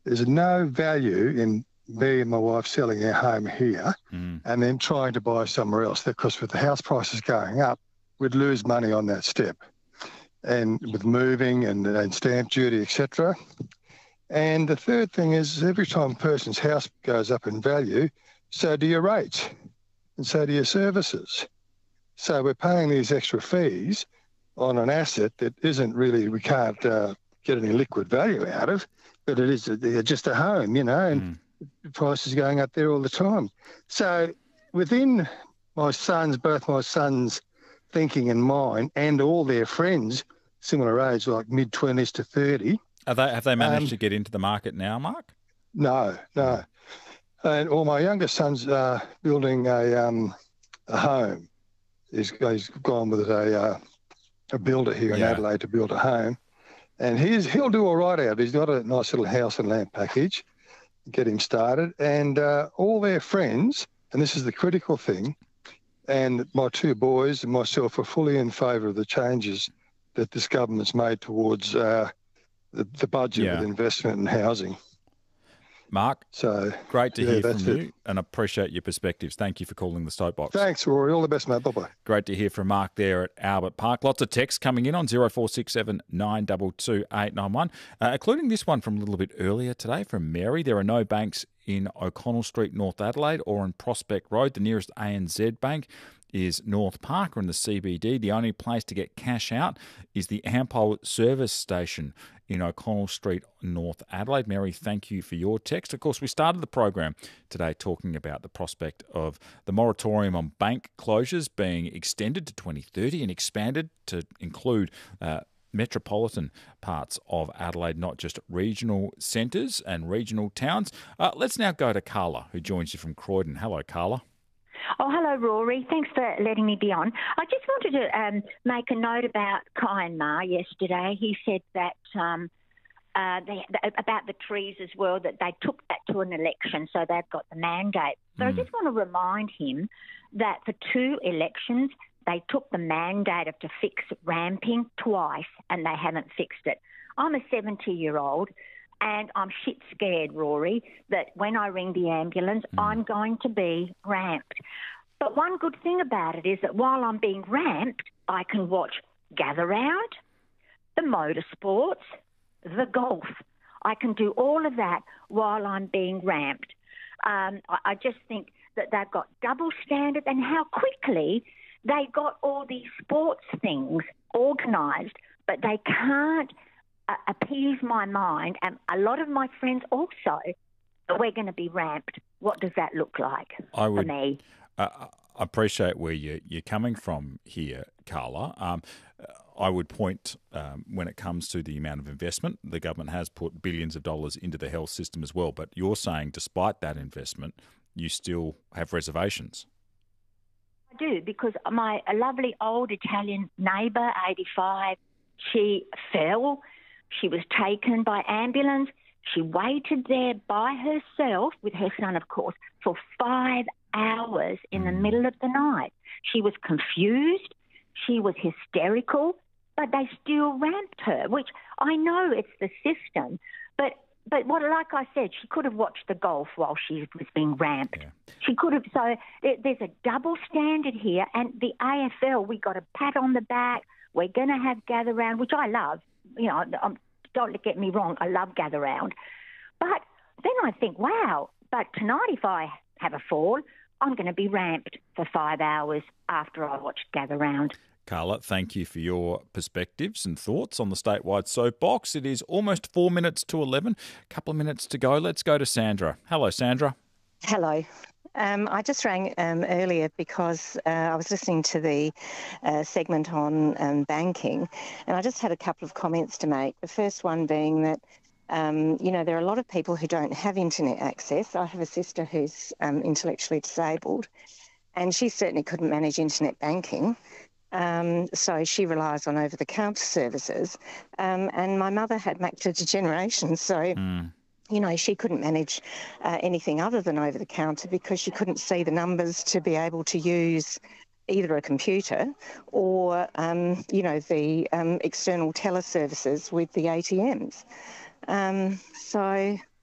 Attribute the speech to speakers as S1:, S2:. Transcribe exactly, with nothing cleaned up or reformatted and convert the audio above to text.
S1: there's no value in me and my wife selling our home here
S2: Mm.
S1: and then trying to buy somewhere else, because with the house prices going up, we'd lose money on that step. And with moving and, and stamp duty, et cetera. And the third thing is every time a person's house goes up in value, so do your rates and so do your services. So we're paying these extra fees on an asset that isn't really, we can't uh, get any liquid value out of, but it is a, just a home, you know, and
S2: Mm.
S1: the price is going up there all the time. So within my sons, both my sons' thinking and mine, and all their friends, similar age, like mid-twenties to thirty.
S2: Are they, have they managed
S1: Um,
S2: to get into the market now, Mark?
S1: No, no. And all my youngest son's uh, building a, um, a home. He's, he's gone with a, uh, a builder here in
S2: Yeah.
S1: Adelaide to build a home. And he's, he'll do all right out. He's got a nice little house and land package, get him started. And uh, all their friends, and this is the critical thing, and my two boys and myself are fully in favour of the changes that this government's made towards uh, the, the budget
S2: Yeah.
S1: with investment in housing.
S2: Mark,
S1: So
S2: great to
S1: yeah,
S2: hear
S1: that's
S2: from
S1: it.
S2: you, and appreciate your perspectives. Thank you for calling the Soapbox.
S1: Thanks, Rory. All the best, mate. Bye-bye.
S2: Great to hear from Mark there at Albert Park. Lots of texts coming in on zero four six seven nine two two eight nine one, uh, including this one from a little bit earlier today from Mary. There are no banks in O'Connell Street, North Adelaide, or on Prospect Road. The nearest A N Z bank is North Park or in the C B D. The only place to get cash out is the Ampol service station in O'Connell Street, North Adelaide. Mary, thank you for your text. Of course, we started the program today talking about the prospect of the moratorium on bank closures being extended to twenty thirty and expanded to include uh, metropolitan parts of Adelaide, not just regional centres and regional towns. Uh, let's now go to Carla, who joins you from Croydon. Hello, Carla.
S3: Oh, hello, Rory. Thanks for letting me be on. I just wanted to um, make a note about Kyan Ma yesterday. He said that um, uh, they, about the trees as well, that they took that to an election, so they've got the mandate. So
S2: Mm.
S3: I just want to remind him that for two elections, they took the mandate of to fix ramping twice, and they haven't fixed it. I'm a seventy-year-old. And I'm shit scared, Rory, that when I ring the ambulance,
S2: Mm.
S3: I'm going to be ramped. But one good thing about it is that while I'm being ramped, I can watch Gather Round, the motorsports, the golf. I can do all of that while I'm being ramped. Um, I, I just think that they've got double standard, and how quickly they got all these sports things organised, but they can't Uh, appease my mind, and a lot of my friends also, that we're going to be ramped. What does that look like
S2: I would,
S3: for me?
S2: Uh, I appreciate where you, you're coming from here, Carla. Um, I would point, um, when it comes to the amount of investment, the government has put billions of dollars into the health system as well, but you're saying despite that investment, you still have reservations.
S3: I do, because my a lovely old Italian neighbour, eighty-five, she fell. She was taken by ambulance. She waited there by herself, with her son, of course, for five hours in the middle of the night. She was confused. She was hysterical, but they still ramped her, which I know it's the system. But but what, like I said, she could have watched the golf while she was being ramped.
S2: Yeah.
S3: She could have. So there, there's a double standard here. And the A F L, we got a pat on the back. We're going to have Gather Round, which I love. You know, I'm, don't get me wrong, I love Gather Round. But then I think, wow, but tonight if I have a fall, I'm going to be ramped for five hours after I watch Gather Round.
S2: Carla, thank you for your perspectives and thoughts on the statewide soapbox. It is almost four minutes to eleven. A couple of minutes to go. Let's go to Sandra. Hello, Sandra.
S4: Hello. Um, I just rang um, earlier because uh, I was listening to the uh, segment on um, banking, and I just had a couple of comments to make. The first one being that, um, you know, there are a lot of people who don't have internet access. I have a sister who's um, intellectually disabled, and she certainly couldn't manage internet banking. Um, so she relies on over-the-counter services. Um, and my mother had macular degeneration, so...
S2: Mm.
S4: You know, she couldn't manage uh, anything other than over-the-counter because she couldn't see the numbers to be able to use either a computer or, um, you know, the um, external teleservices with the A T Ms. Um, so